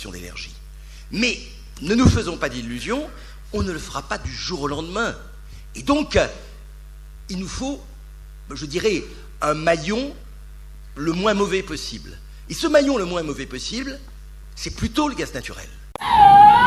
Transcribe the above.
consommation d'énergie. Mais ne nous faisons pas d'illusions, on ne le fera pas du jour au lendemain. Et donc, il nous faut, je dirais, un maillon le moins mauvais possible. Et ce maillon le moins mauvais possible, c'est plutôt le gaz naturel.